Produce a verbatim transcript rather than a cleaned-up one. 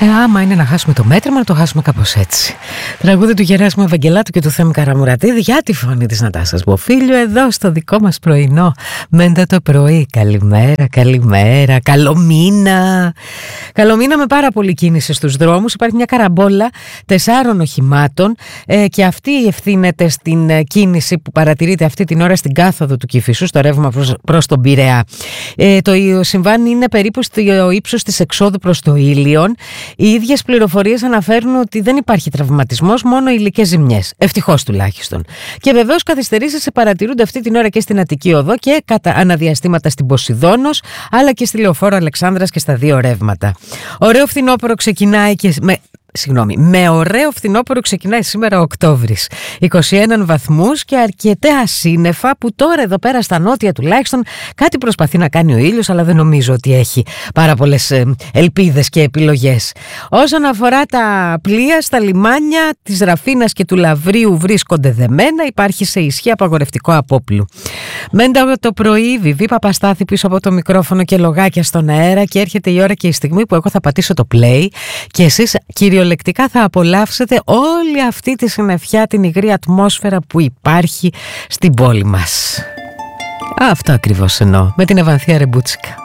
Ε, άμα είναι να χάσουμε το μέτρημα, να το χάσουμε κάπως έτσι. Τραγούδι του Γεράσιμου Ευαγγελάτου και του Θέμη Καραμουρατίδη για τη φωνή της Νατάσας Μποφίλιου εδώ στο δικό μας πρωινό Μέντα το πρωί. Καλημέρα, καλημέρα, καλό μήνα. Καλό μήνα με πάρα πολλή κίνηση στους δρόμους. Υπάρχει μια καραμπόλα τεσσάρων οχημάτων ε, και αυτή ευθύνεται στην ε, κίνηση που παρατηρείται αυτή την ώρα στην κάθοδο του Κηφισού, στο ρεύμα προς, προς τον Πειραιά. Ε, το συμβάν είναι περίπου στο ύψος της εξόδου προς το Ήλιον. Οι ίδιες πληροφορίες αναφέρουν ότι δεν υπάρχει τραυματισμός, μόνο υλικές ζημιές. Ευτυχώς τουλάχιστον. Και βεβαίως καθυστερήσεις παρατηρούνται αυτή την ώρα και στην Αττική Οδό και κατά αναδιαστήματα στην Ποσειδώνος, αλλά και στη Λεωφόρο Αλεξάνδρας και στα δύο ρεύματα. Ωραίο φθινόπωρο ξεκινάει και με... Συγγνώμη, με ωραίο φθινόπωρο ξεκινάει σήμερα ο Οκτώβρης. είκοσι ένα βαθμούς και αρκετά ασύννεφα που τώρα εδώ πέρα στα νότια τουλάχιστον κάτι προσπαθεί να κάνει ο ήλιος, αλλά δεν νομίζω ότι έχει πάρα πολλές ελπίδες και επιλογές. Όσον αφορά τα πλοία, στα λιμάνια της Ραφίνας και του Λαβρίου βρίσκονται δεμένα, υπάρχει σε ισχύ απαγορευτικό απόπλου. Μέντα το πρωί, Βιβί Παπαστάθη πίσω από το μικρόφωνο και λογάκια στον αέρα και έρχεται η ώρα και η στιγμή που εγώ θα πατήσω το play και εσείς κυριολεκτικά θα απολαύσετε όλη αυτή τη συννεφιά, την υγρή ατμόσφαιρα που υπάρχει στην πόλη μας. Αυτό ακριβώς εννοώ με την Ευανθία Ρεμπούτσικα.